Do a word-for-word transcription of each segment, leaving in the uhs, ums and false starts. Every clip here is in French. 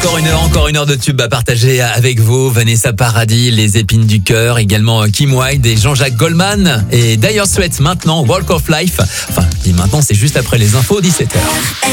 Encore une heure, encore une heure de tube à partager avec vous. Vanessa Paradis, Les Épines du Cœur, également Kim Wilde et Jean-Jacques Goldman. Et Dire Straits maintenant, Walk of Life. Enfin, et maintenant c'est juste après les infos, dix-sept heures.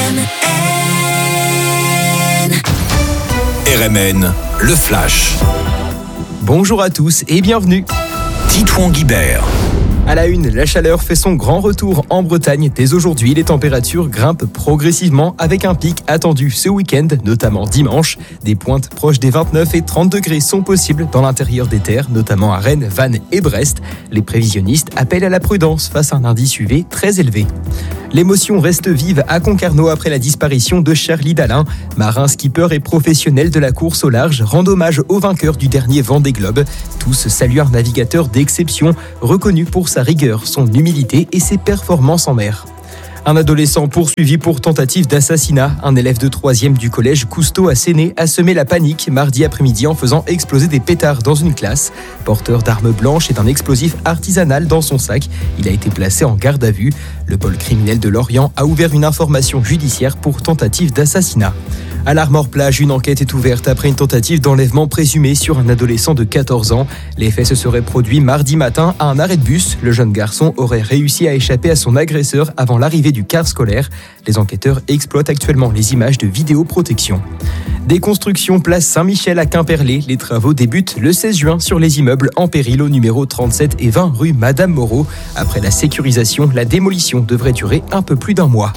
R M N, le Flash. Bonjour à tous et bienvenue. Titouan Guibert. À la une, la chaleur fait son grand retour en Bretagne. Dès aujourd'hui, les températures grimpent progressivement avec un pic attendu ce week-end, notamment dimanche. Des pointes proches des vingt-neuf et trente degrés sont possibles dans l'intérieur des terres, notamment à Rennes, Vannes et Brest. Les prévisionnistes appellent à la prudence face à un indice U V très élevé. L'émotion reste vive à Concarneau après la disparition de Charlie Dalin. Marin, skipper et professionnel de la course au large rend hommage au vainqueur du dernier Vendée Globe. Tous saluent un navigateur d'exception, reconnu pour sa rigueur, son humilité et ses performances en mer. Un adolescent poursuivi pour tentative d'assassinat. Un élève de troisième du collège Cousteau à Séné a semé la panique mardi après-midi en faisant exploser des pétards dans une classe. Porteur d'armes blanches et d'un explosif artisanal dans son sac, il a été placé en garde à vue. Le pôle criminel de Lorient a ouvert une information judiciaire pour tentative d'assassinat. À l'Armor-Plage, une enquête est ouverte après une tentative d'enlèvement présumée sur un adolescent de quatorze ans. Les faits se seraient produits mardi matin à un arrêt de bus. Le jeune garçon aurait réussi à échapper à son agresseur avant l'arrivée du car scolaire. Les enquêteurs exploitent actuellement les images de vidéoprotection. Des constructions place Saint-Michel à Quimperlé. Les travaux débutent le seize juin sur les immeubles en péril au numéro trente-sept et vingt rue Madame Moreau. Après la sécurisation, la démolition devrait durer un peu plus d'un mois.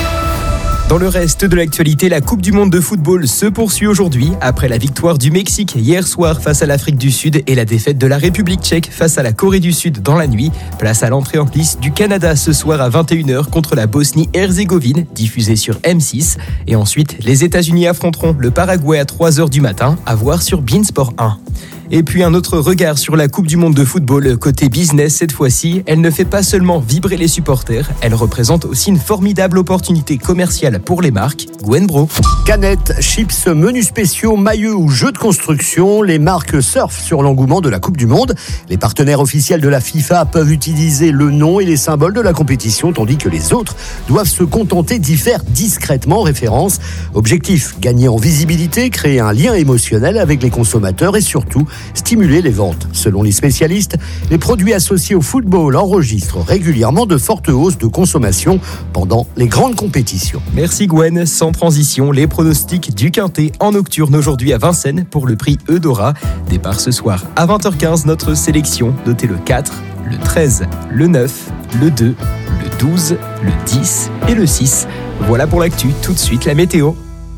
Dans le reste de l'actualité, la Coupe du Monde de football se poursuit aujourd'hui. Après la victoire du Mexique hier soir face à l'Afrique du Sud et la défaite de la République tchèque face à la Corée du Sud dans la nuit, place à l'entrée en lice du Canada ce soir à vingt et une heures contre la Bosnie-Herzégovine, diffusée sur M six. Et ensuite, les États-Unis affronteront le Paraguay à trois heures du matin, à voir sur beIN Sport un. Et puis un autre regard sur la Coupe du Monde de football, côté business cette fois-ci, elle ne fait pas seulement vibrer les supporters, elle représente aussi une formidable opportunité commerciale pour les marques. Gwen Bro. Canettes, chips, menus spéciaux, maillots ou jeux de construction, les marques surfent sur l'engouement de la Coupe du Monde. Les partenaires officiels de la FIFA peuvent utiliser le nom et les symboles de la compétition, tandis que les autres doivent se contenter d'y faire discrètement référence. Objectif, gagner en visibilité, créer un lien émotionnel avec les consommateurs et surtout stimuler les ventes. Selon les spécialistes, les produits associés au football enregistrent régulièrement de fortes hausses de consommation pendant les grandes compétitions. Merci Gwen. Sans transition, les pronostics du Quintet en nocturne aujourd'hui à Vincennes pour le prix Eudora. Départ ce soir à vingt heures quinze, notre sélection. Notez le quatre, le treize, le neuf, le deux, le douze, le dix et le six. Voilà pour l'actu. Tout de suite la météo.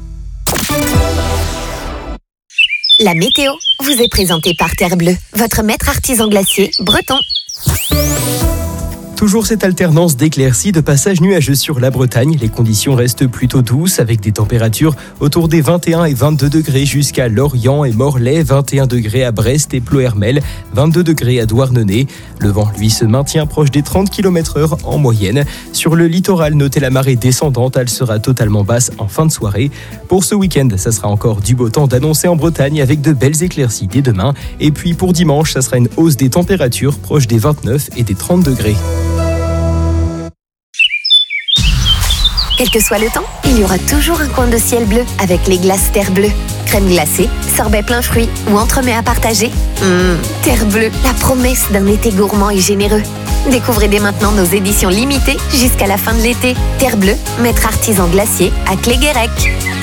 La météo vous est présentée par Terre Bleue, votre maître artisan glacier breton. Toujours cette alternance d'éclaircies, de passages nuageux sur la Bretagne. Les conditions restent plutôt douces avec des températures autour des vingt et un et vingt-deux degrés jusqu'à Lorient et Morlaix, vingt et un degrés à Brest et Ploërmel, vingt-deux degrés à Douarnenez. Le vent, lui, se maintient proche des trente kilomètres heure en moyenne. Sur le littoral, notez la marée descendante, elle sera totalement basse en fin de soirée. Pour ce week-end, ça sera encore du beau temps d'annoncer en Bretagne avec de belles éclaircies dès demain. Et puis pour dimanche, ça sera une hausse des températures proche des vingt-neuf et des trente degrés. Quel que soit le temps, il y aura toujours un coin de ciel bleu avec les glaces Terre Bleue. Crème glacée, sorbet plein fruits ou entremets à partager. Mmh, Terre Bleue, la promesse d'un été gourmand et généreux. Découvrez dès maintenant nos éditions limitées jusqu'à la fin de l'été. Terre Bleue, maître artisan glacier à Cléguérec.